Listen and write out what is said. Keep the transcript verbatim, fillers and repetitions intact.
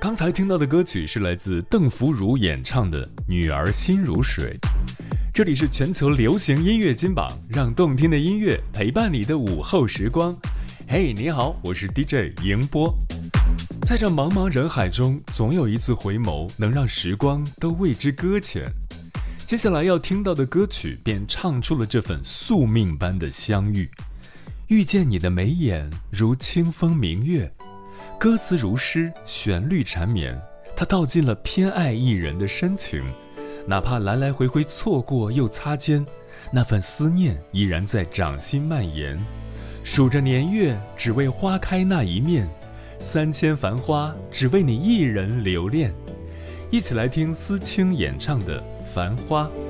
刚才听到的歌曲是来自邓福如演唱的《女儿心如水》。这里是全球流行音乐金榜，让动听的音乐陪伴你的午后时光。嘿，你好，我是 D J 迎波。在这茫茫人海中，总有一次回眸，能让时光都为之搁浅。接下来要听到的歌曲，便唱出了这份宿命般的相遇。遇见你的眉眼，如清风明月。歌词如诗，旋律缠绵，它道尽了偏爱一人的深情。哪怕来来回回错过又擦肩，那份思念依然在掌心蔓延。数着年月，只为花开那一面，三千繁花，只为你一人留恋。一起来听思清演唱的《繁花》。